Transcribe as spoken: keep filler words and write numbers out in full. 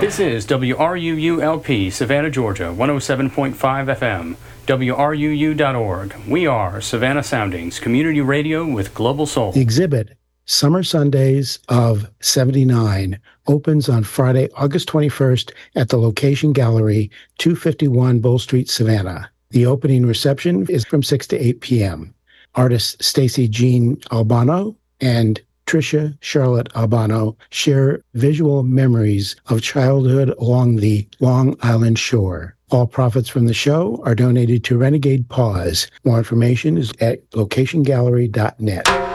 This is W R U U L P, Savannah, Georgia, one oh seven point five F M, W R U U dot org. We are Savannah Soundings, community radio with global soul. The exhibit, Summer Sundays of seventy-nine, opens on Friday, August twenty-first at the Location Gallery, two fifty-one Bull Street, Savannah. The opening reception is from six to eight p.m. Artists Stacy Jean Albano and Tricia Charlotte Albano share visual memories of childhood along the Long Island shore. All profits from the show are donated to Renegade Paws. More information is at location gallery dot net.